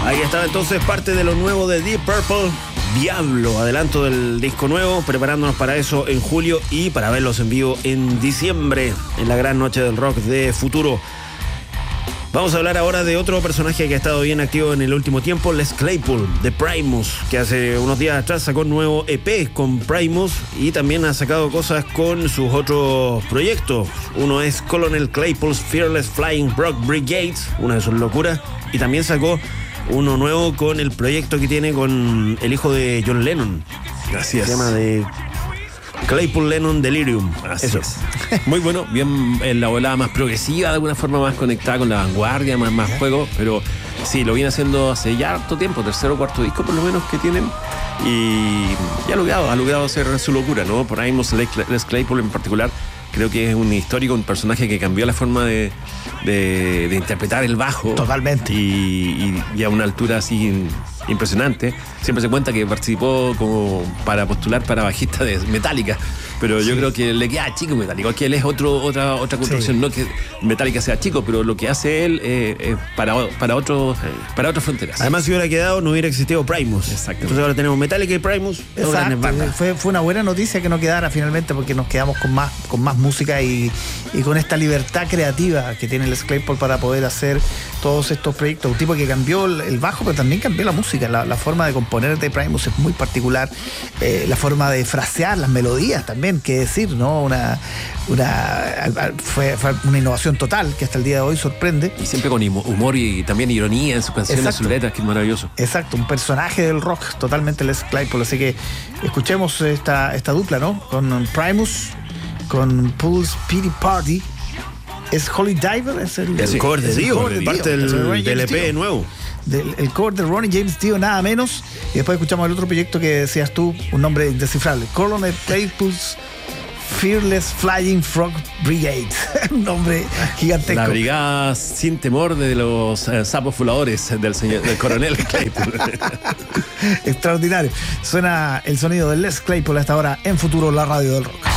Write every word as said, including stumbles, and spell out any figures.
Ahí estaba entonces parte de lo nuevo de Deep Purple, Diablo, adelanto del disco nuevo, preparándonos para eso en julio y para verlos en vivo en diciembre, en la gran noche del rock de Futuro. Vamos a hablar ahora de otro personaje que ha estado bien activo en el último tiempo, Les Claypool, de Primus, que hace unos días atrás sacó un nuevo E P con Primus y también ha sacado cosas con sus otros proyectos. Uno es Colonel Claypool's Fearless Flying Rock Brigade, una de sus locuras, y también sacó uno nuevo con el proyecto que tiene con el hijo de John Lennon. Así es. Se llama de Claypool Lennon Delirium. Así Eso es. Muy bueno, bien en la volada más progresiva, de alguna forma más conectada con la vanguardia, más, más juego, pero sí, lo viene haciendo hace ya harto tiempo, tercero o cuarto disco por lo menos que tienen, y ya ha logrado, ha logrado hacer su locura, ¿no? Por ahí Les Claypool en particular, creo que es un histórico, un personaje que cambió la forma de, de, de interpretar el bajo. Totalmente. Y, y, y a una altura así impresionante. Siempre se cuenta que participó como para postular para bajista de Metallica, pero yo sí. creo que le queda chico Metallica, que él es otro, otra, otra construcción, sí. no que Metallica sea chico, pero lo que hace él eh, es para, para, otro, para otras fronteras. Además, si hubiera quedado, no hubiera existido Primus. Exacto. Entonces ahora tenemos Metallica y Primus. Exacto. Fue, fue una buena noticia que no quedara finalmente, porque nos quedamos con más, con más música y, y con esta libertad creativa que tiene Les Claypool para poder hacer todos estos proyectos. Un tipo que cambió el bajo, pero también cambió la música. La, la forma de componer de Primus es muy particular. Eh, la forma de frasear las melodías también, qué decir, ¿no? Una, una fue, fue una innovación total que hasta el día de hoy sorprende. Y siempre con humor y también ironía en sus canciones, en sus letras, que es maravilloso. Exacto, un personaje del rock totalmente Les Claypool. Así que escuchemos esta, esta dupla, ¿no? Con Primus, con Pulse Pity Party. ¿Es Holy Diver? Es el, el, el cover de Dio, parte del, del, del E P Dio. Nuevo. Del, el cover de Ronnie James Dio, nada menos. Y después escuchamos el otro proyecto que decías tú, un nombre indescifrable, Colonel Claypool's Fearless Flying Frog Brigade. Un nombre gigantesco. La brigada sin temor de los eh, sapos voladores del señor del coronel Claypool. Extraordinario. Suena el sonido de Les Claypool a esta hora en Futuro, la radio del rock.